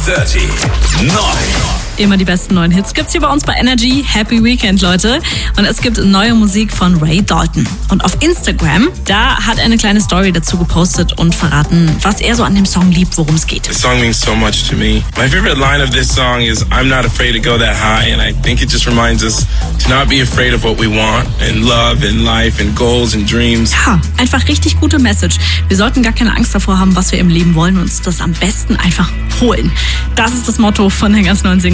30. Neu. Immer die besten neuen Hits gibt's hier bei uns bei Energy. Happy Weekend, Leute. Und es gibt neue Musik von Ray Dalton. Und auf Instagram, da hat er eine kleine Story dazu gepostet und verraten, was er so an dem Song liebt, worum es geht. The song means so much to me. My favorite line of this song is, I'm not afraid to go that high. And I think it just reminds us to not be afraid of what we want in love, in life, in goals and dreams. Ja, einfach richtig gute Message. Wir sollten gar keine Angst davor haben, was wir im Leben wollen und uns das am besten einfach holen. Das ist das Motto von der ganz neuen Single.